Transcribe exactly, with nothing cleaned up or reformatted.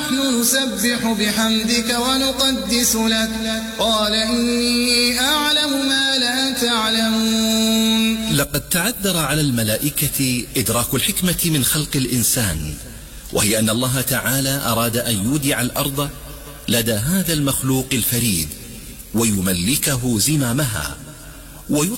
ونحن نسبح بحمدك ونقدس لك قال إني أعلم ما لا تعلمون. لقد تعذر على الملائكة إدراك الحكمة من خلق الإنسان، وهي أن الله تعالى أراد أن يودع الأرض لدى هذا المخلوق الفريد ويملكه زمامها